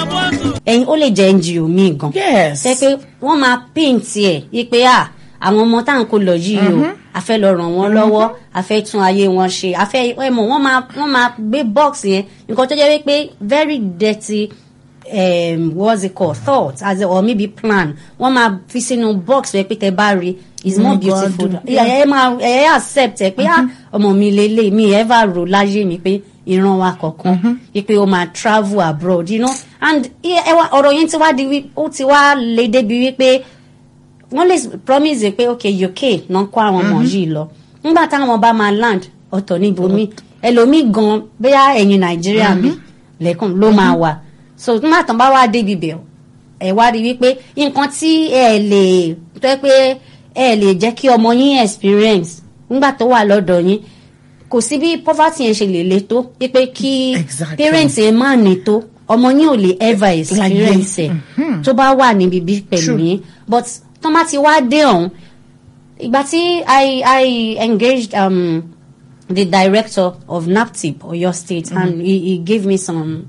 ẹ̀yin ó lè jẹ́ NGO míì gan. Yes. Ṣé pé wọ́n máa paint ẹ̀ yí pé àwọn ọmọ tá à ń kó lọ yìí o a fẹ́ lọ ràn wọ́n lọ́wọ́ a fẹ́ tún ayé wọn ṣe a fẹ́ wọ́n máa gbé box yẹn nǹkan tó jẹ́ wípé very dirty what's it called thought or maybe plan wọ́n máa fi sínú box rẹ pé tẹ́ bá rí is more beautiful ẹ accept ẹ pé ọmọ mi lélẹ̀ mi ever rò láyé mi pé ìran wa kọ̀ọ̀kan pé ó máa travel abroad you know and ọ̀rọ̀ yẹn ti wá lè débi wípé wọ́n lè promise pé okay UK náà kó àwọn ọmọ yìí lọ nígbà táwọn bá máa land ọ̀tọ̀ níbomi ẹlòmíì gan bóyá ẹ̀yìn Nàìjíríà mi lẹ́kùn ló máa wà so nígbà tán bá wá débi bẹ̀ ẹ̀ wá rí wípé nǹkan tí ẹ lè tó yẹ pé ẹ lè jẹ́ kí ọmọ yín experience nígbà tó wà lọ́dọ̀ yín kò sí bí poverty yẹn ṣe lè le tó pé kí parents yẹn máa ní tó ọmọ yín ò lè ever experience ẹ̀ tó bá wà níbi bí pẹ̀lú yín but tọ́mà ti wá dé ọ̀hún ìgbà tí I engaged the director of NAPTIP Oyo State and he gave me some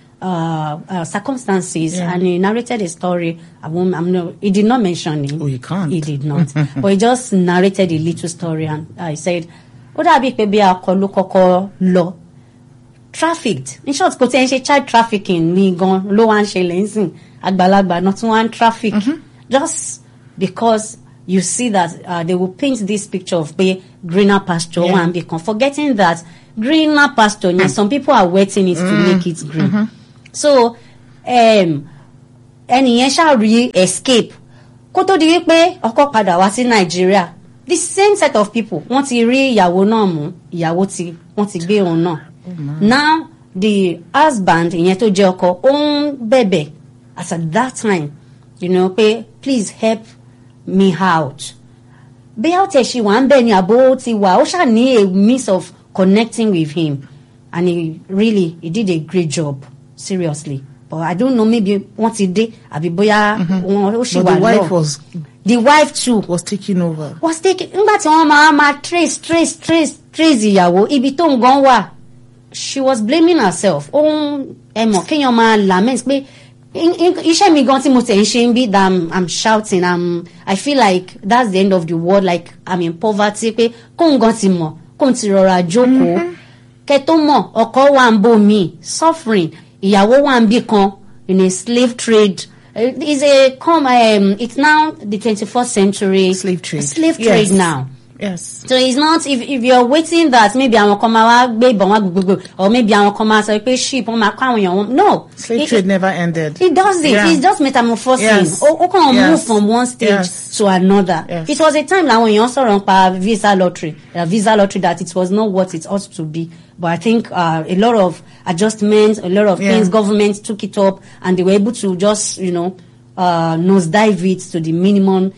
circumstances and he narrated a story. He did not mention him. Oh, you can't. He did not. But he just narrated a little story and I said, ó dàbí pé bí akọ ló kọ́kọ́ lọ trafficked in short kò tí ẹ ń ṣe child trafficking ní gan ló wá ń ṣe lẹ́sìn àgbàlagbà náà tún wá ń traffic just because you see that they will paint this picture of pé greener pasture one become forgetting that greener pasture some people are wetting it to make it green so ẹni yẹn ṣáà rí escape kó tó di wípé ọkọ padà wá sí Nàìjíríà the same set of people wọ́n ti rí ìyàwó náà mú ìyàwó wọ́n ti gbé òun náà now the husband ìyẹn tó jẹ́ ọkọ ó ń bẹ̀bẹ̀ as at that time you know pé please help me out bí ó tẹ̀ ṣe wà ń bẹ̀ ni àbó ti wà ó ṣáà ní a means of connecting with him and he did a great job seriously but I don't know maybe wọ́n ti dé àbí bóyá ó ṣì wà lọ. The wife too was taking over. Nígbà tí wọ́n máa trace ìyàwó ibi tó ń gan wà she was blaming herself. Ẹmọ kéèyàn máa lament pé iṣẹ́ mi gan tí mo tẹ̀ ń ṣe ń bí that I'm shouting I feel like that's the end of the world like I'm in poverty pé kóun gan ti mọ̀ kóun ti rọra jókòó kẹ́ tó mọ̀ ọkọ wà ń bò mí suffering ìyàwó wà ń bì kan in a slave trade. It's now the 21st century slave trade now. Yes. So it's not if you're waiting that maybe àwọn kan máa wá gbé ìbọn wá gbogbo or maybe àwọn kan máa sọ pé ship wọ́n máa kó àwọn èèyàn no. Slave trade never ended. It does it. It's just metamorphosing. Yes. Ó kàn move from one stage to another. Yes. It was a time làwọn èèyàn sọ̀rọ̀ nípa visa lottery that it was not what it ought to be. But I think a lot of adjustments, a lot of things, government took it up and they were able to just, nosedive it to the minimum.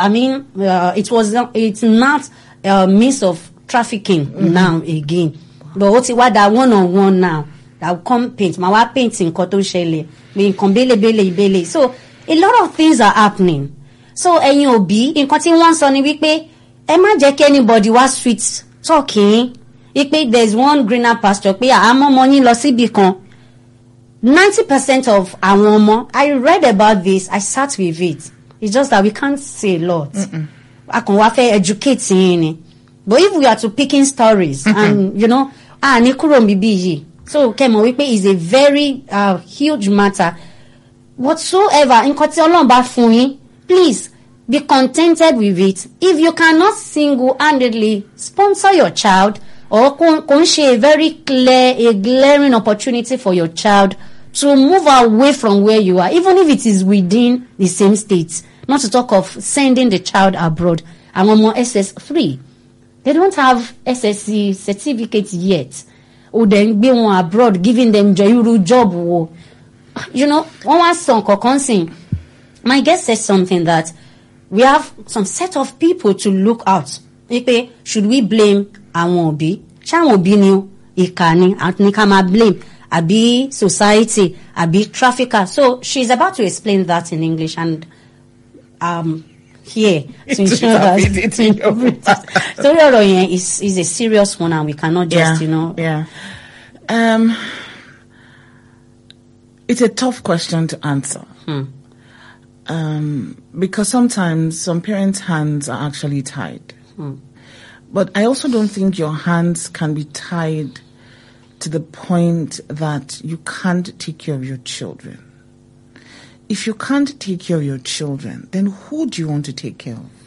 It's not a means of trafficking now again. But what is that one-on-one now? That will come paint. Ma wa painting nǹkan ṣẹlẹ̀. Nǹkan bele. So a lot of things are happening. So ẹ̀yin òbí, nǹkan tí wọ́n sọ ni wípé ẹ má jẹ́ kí anybody wá sweet talking. Ipe there's one greener pasture pé àwọn ọmọ yín lọ síbi kan 90% of àwọn ọmọ I read about this I sat with it it's just that we can't say a lot a kàn wá fẹ́ educate yín ni but if we are to picking stories and ní kúrò níbí yìí so kẹ́mọ̀ wípé is a very huge matter whatsoever nǹkan tí Ọlọ́run bá fún yín please be contented with it if you cannot single-handedly sponsor your child or kò ń ṣe a glaring opportunity for your child to move away from where you are even if it is within the same state not to talk of sending the child abroad àwọn ọmọ SS3 they don't have SSC certificate yet o dẹ̀ ń gbé wọn abroad giving them irú job wo wọ́n wá sọ nǹkan sìn my guest said something that we have some set of people to look out wípé should we blame àwọn òbí ṣáwọn òbí ni ìkà ni ní ká máa blame àbí society àbí trafficker so she's about to explain that in English and here to ensure that torí ọ̀rọ̀ yẹn is a serious one and we cannot just It's a tough question to answer. Because sometimes some parents' hands are actually tied. But I also don't think your hands can be tied to the point that you can't take care of your children. If you can't take care of your children, then who do you want to take care of?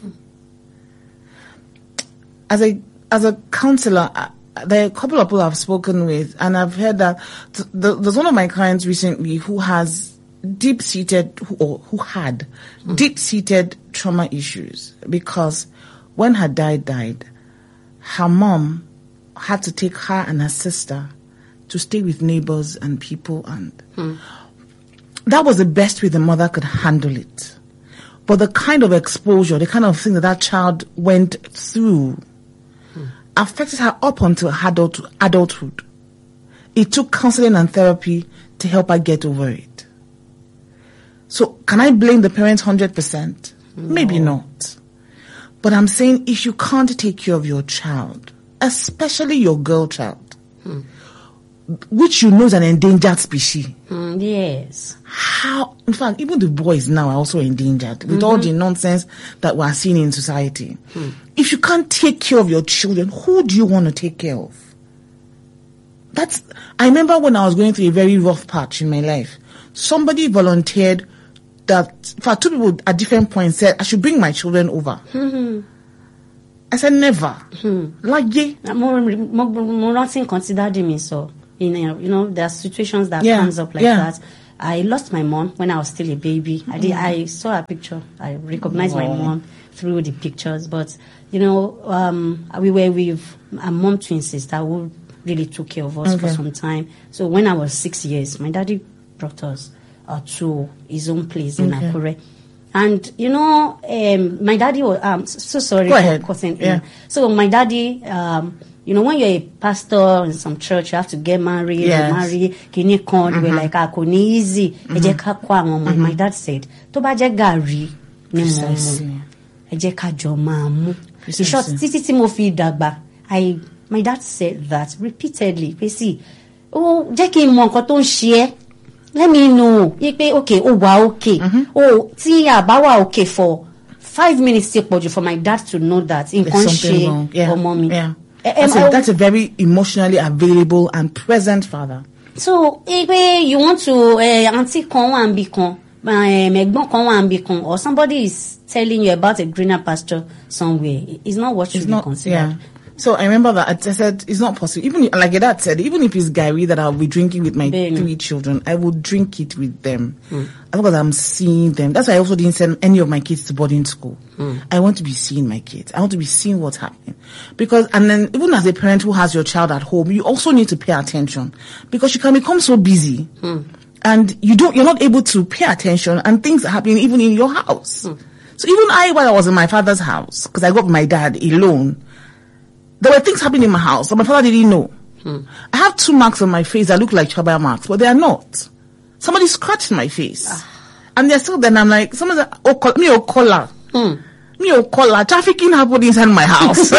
As a counselor, there are a couple of people I've spoken with, and I've heard that there's one of my clients recently who has who had deep-seated trauma issues, because when her dad died, her mom had to take her and her sister to stay with neighbors and people, and that was the best way the mother could handle it. But the kind of exposure, the kind of thing that child went through affected her up until adulthood. It took counseling and therapy to help her get over it. So can I blame the parents 100%? No. Maybe not. But I'm saying, if you can't take care of your child, especially your girl child, which you know is an endangered species. Yes. How, in fact, even the boys now are also endangered with all the nonsense that we're seeing in society. If you can't take care of your children, who do you want to take care of? I remember when I was going through a very rough patch in my life, somebody volunteered that, for two people at different points, said, I should bring my children over. I said, never. Like, yeah. Nothing considered me so. There are situations that comes up like that. I lost my mom when I was still a baby. I saw a picture. I recognized my mom through the pictures. But, we were with a mom twin sister who really took care of us for some time. So when I was 6 years, my daddy brought us to his own place in Akure. And, my daddy was, so sorry for cutting in. So my daddy, when you're a pastor in some church, you have to get married, marry, we're like, easy. My dad said, to ba je gari, ni mo. Eje ka jo ma mu. In short, titi mo fi dagba. My dad said that repeatedly. See, je ki mo nkan to nse. Let me know. Okay, okay. Ti abawa okay for 5 minutes for my dad to know that in conscious or mommy. Yeah. That's a very emotionally available and present father. So, you want to auntie kon wan bi kon, megbon kon wan bi kon, or somebody is telling you about a greener pasture somewhere. It's not what should be considered. Yeah. So I remember that I said it's not possible. Even like your dad said, even if it's Gary that I'll be drinking with my 3 children, I will drink it with them because I'm seeing them. That's why I also didn't send any of my kids to boarding school. I want to be seeing my kids. I want to be seeing what's happening. And then even as a parent who has your child at home, you also need to pay attention because you can become so busy and you're not able to pay attention, and things are happening even in your house. So even while I was in my father's house, because I got my dad alone, there were things happening in my house that my father didn't know. I have 2 marks on my face that look like Chaba marks, but they are not. Somebody scratched my face. And they're still there, and I'm like, someone said, collar. Collar. Trafficking happened inside my house.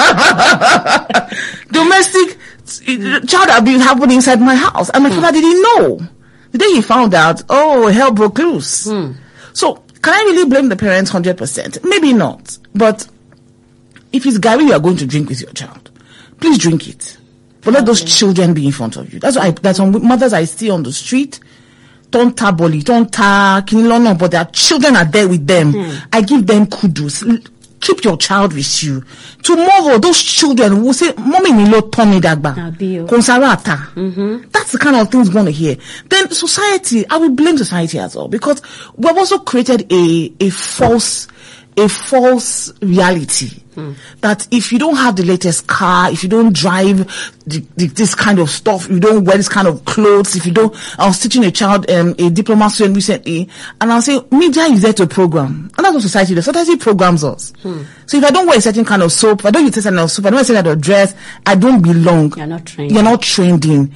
Domestic child abuse happened inside my house. And my father didn't know. The day he found out, hell broke loose. So, can I really blame the parents 100%? Maybe not. But if it's Gary you are going to drink with your child, please drink it. But let those children be in front of you. That's some mothers I see on the street. Don't kinilono, but their children are there with them. I give them kudos. Keep your child with you. Tomorrow, those children will say, Mommy Nilo Tommy Dagba. Konsarata. That's the kind of things we want to hear. Then society, I will blame society as well, because we've also created a false reality that if you don't have the latest car, if you don't drive this kind of stuff, you don't wear this kind of clothes, I was teaching a child, a diploma student recently, and I'll say, media is there to program. And that's what society does. Society programs us. So if I don't wear a certain kind of soap, if I don't use a certain kind of soap, I don't wear a certain kind of dress, I don't belong. You're not trained in.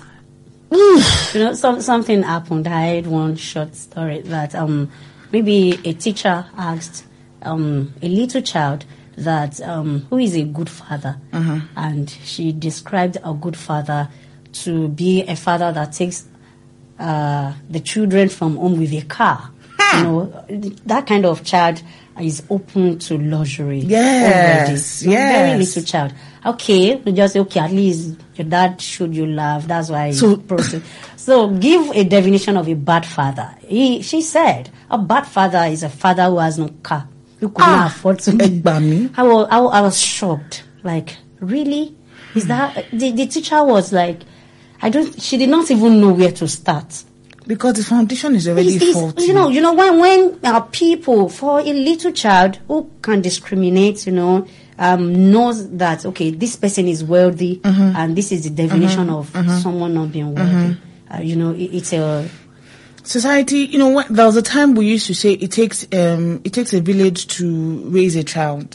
Something happened. I had one short story that, maybe a teacher asked a little child that who is a good father, and she described a good father to be a father that takes the children from home with a car. You know, that kind of child is open to luxury. Yes, already. yes. Very little child. Okay, we just say, okay, at least your dad showed you love. That's why. So give a definition of a bad father. She said, a bad father is a father who has no car. You could not afford to. I was shocked. Like, really? Is that the teacher was like, she did not even know where to start. Because the foundation is already faulty. You know, when people, for a little child who can discriminate, knows that, okay, this person is wealthy, and this is the definition of someone not being wealthy. It's a society. There was a time we used to say it takes a village to raise a child.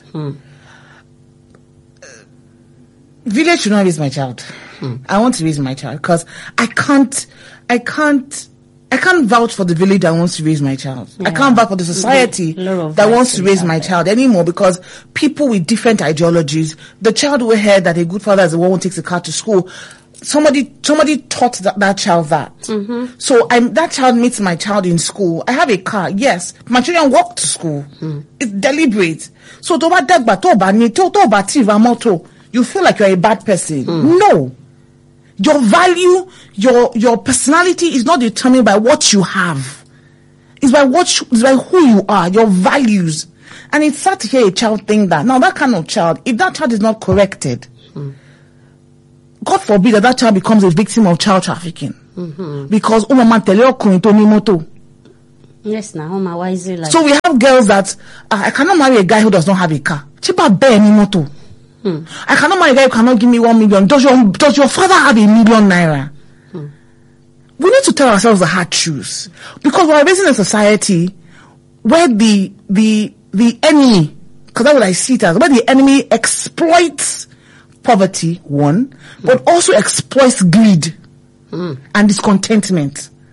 Village should not raise my child. I want to raise my child because I can't vouch for the village that wants to raise my child. Yeah. I can't vouch for the society that wants to raise my child anymore, because people with different ideologies, the child will hear that a good father is the one who takes a car to school. Somebody taught that child that. So that child meets my child in school. I have a car, yes. My children walk to school. It's deliberate. So you feel like you're a bad person. No. Your value, your personality is not determined by what you have. It's by who you are, your values. And it's sad to hear a child think that. Now, that kind of child, if that child is not corrected, God forbid that child becomes a victim of child trafficking. Because yes, now why is it like? So we have girls that I cannot marry a guy who does not have a car. I cannot marry a guy who cannot give me 1 million. Does your father have £1 million? We need to tell ourselves the hard truths, because we're raising a society where the enemy, because that's what I see it as, where the enemy exploits poverty, one, but also exploits greed and discontentment.